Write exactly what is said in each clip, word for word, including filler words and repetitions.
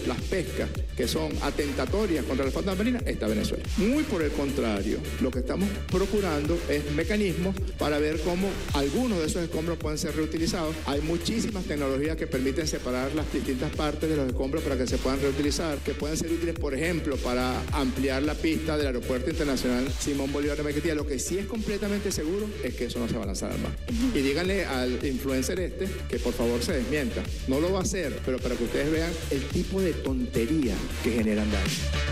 las pescas que son atentatorias contra la fauna marina, está Venezuela. Muy por el contrario, lo que estamos procurando es mecanismos para ver cómo algunos de esos escombros pueden ser reutilizados. Hay muchísimas tecnologías que permiten separar las distintas partes de los escombros para que se puedan reutilizar, que pueden ser útiles, por ejemplo, para ampliar la pista del Aeropuerto Internacional Simón Bolívar de Maiquetía. Lo que sí es completamente seguro es que eso no se va a lanzar al mar. Y díganle al influencer este que por favor se desmienta. No lo va a hacer, pero para que ustedes vean el tipo de tontería que generan daño.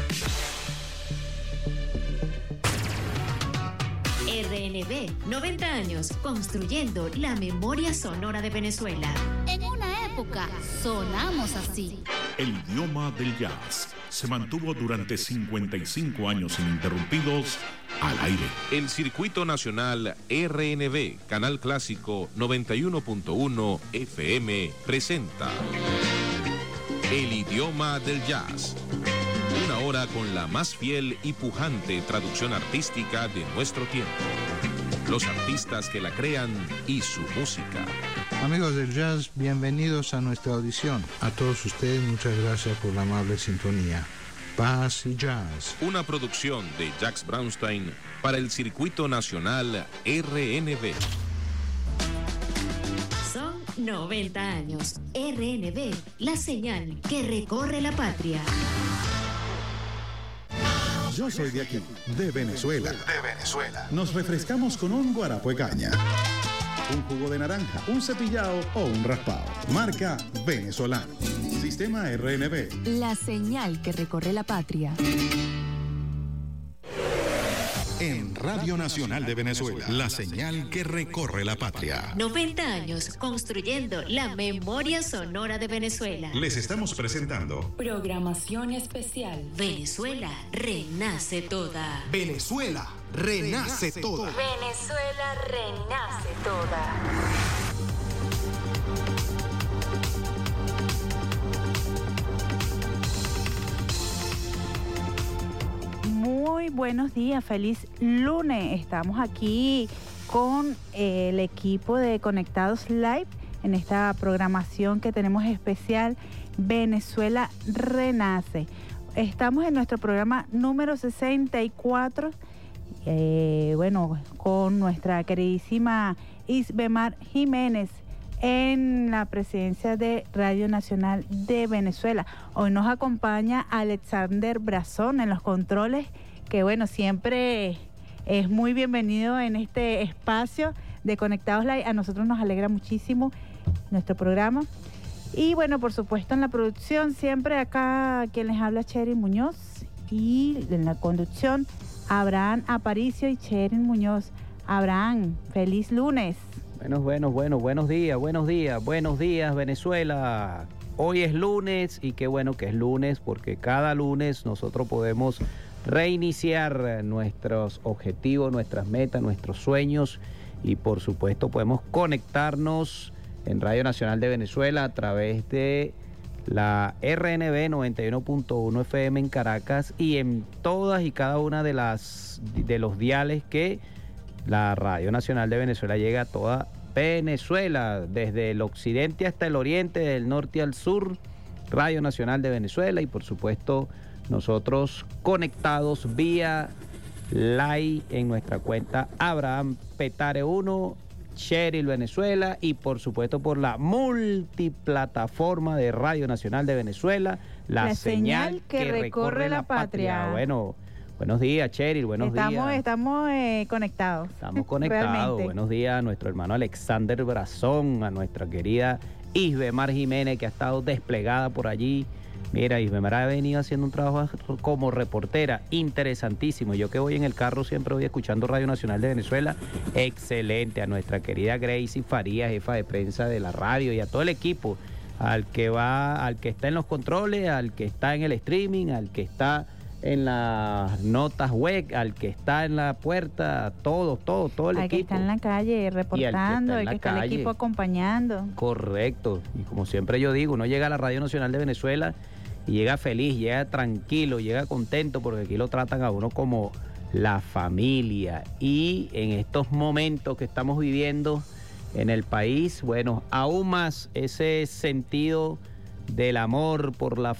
R N B, noventa años construyendo la memoria sonora de Venezuela. En una época sonamos así. El idioma del jazz se mantuvo durante cincuenta y cinco años ininterrumpidos al aire. El Circuito Nacional R N B, Canal Clásico noventa y uno punto uno F M, presenta El idioma del jazz. Una hora con la más fiel y pujante traducción artística de nuestro tiempo. Los artistas que la crean y su música. Amigos del jazz, bienvenidos a nuestra audición. A todos ustedes, muchas gracias por la amable sintonía. Paz y Jazz. Una producción de Jacques Brownstein para el Circuito Nacional R N B. Son noventa años. R N B, la señal que recorre la patria. Yo soy de aquí, de Venezuela. De Venezuela. Nos refrescamos con un guarapo de caña, un jugo de naranja, un cepillado o un raspado. Marca venezolano. Sistema R N B. La señal que recorre la patria. En Radio Nacional de Venezuela, la señal que recorre la patria. noventa años construyendo la memoria sonora de Venezuela. Les estamos presentando Programación especial. Venezuela renace toda. Venezuela renace toda. Venezuela renace toda. Muy buenos días, feliz lunes. Estamos aquí con eh, el equipo de Conectados Live en esta programación que tenemos especial Venezuela Renace. Estamos en nuestro programa número sesenta y cuatro, eh, bueno, con nuestra queridísima Isbemar Jiménez en la presidencia de Radio Nacional de Venezuela. Hoy nos acompaña Alexander Brazón en los controles, que bueno, siempre es muy bienvenido en este espacio de Conectados Live. A nosotros nos alegra muchísimo nuestro programa. Y bueno, por supuesto en la producción, siempre acá quien les habla, Cheryl Muñoz, y en la conducción, Abraham Aparicio y Cheryl Muñoz. Abraham, feliz lunes. Buenos, buenos, buenos, buenos días, buenos días, buenos días, Venezuela. Hoy es lunes y qué bueno que es lunes, porque cada lunes nosotros podemos reiniciar nuestros objetivos, nuestras metas, nuestros sueños, y por supuesto podemos conectarnos en Radio Nacional de Venezuela a través de la R N B noventa y uno punto uno F M en Caracas y en todas y cada una de las de los diales que la Radio Nacional de Venezuela llega a toda Venezuela, desde el occidente hasta el oriente, del norte al sur. Radio Nacional de Venezuela, y por supuesto nosotros conectados vía live en nuestra cuenta Abraham Petare uno, Cheryl Venezuela, y por supuesto por la multiplataforma de Radio Nacional de Venezuela, la, la señal, señal que, que recorre, recorre la patria. patria. Bueno, buenos días, Cheryl, buenos estamos, días. Estamos eh, conectados. Estamos conectados. Buenos días a nuestro hermano Alexander Brazón, a nuestra querida Isbemar Jiménez, que ha estado desplegada por allí. Mira, Isbemar ha venido haciendo un trabajo como reportera interesantísimo. Yo que voy en el carro siempre voy escuchando Radio Nacional de Venezuela. Excelente. A nuestra querida Gracie Farías, jefa de prensa de la radio, y a todo el equipo, al que va, al que está en los controles, al que está en el streaming, al que está en las notas web, al que está en la puerta, todo, todo, todo el al equipo. Al que está en la calle reportando, el que está, el que está el equipo acompañando. Correcto. Y como siempre yo digo, uno llega a la Radio Nacional de Venezuela y llega feliz, llega tranquilo, llega contento, porque aquí lo tratan a uno como la familia. Y en estos momentos que estamos viviendo en el país, bueno, aún más ese sentido del amor por la